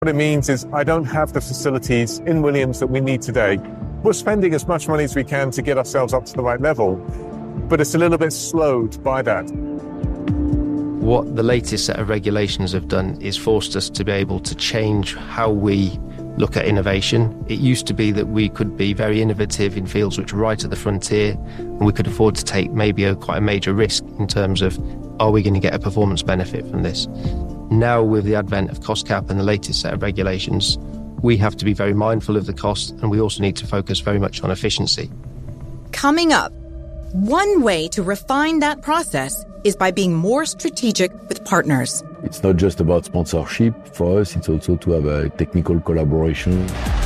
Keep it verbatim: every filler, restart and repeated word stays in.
What it means is I don't have the facilities in Williams that we need today. We're spending as much money as we can to get ourselves up to the right level, but it's a little bit slowed by that. What the latest set of regulations have done is forced us to be able to change how we look at innovation. It used to be that we could be very innovative in fields which are right at the frontier, and we could afford to take maybe a quite a major risk in terms of, are we going to get a performance benefit from this? Now, with the advent of cost cap and the latest set of regulations, we have to be very mindful of the cost, and we also need to focus very much on efficiency. Coming up, one way to refine that process is by being more strategic with partners. It's not just about sponsorship. For us, it's also to have a technical collaboration.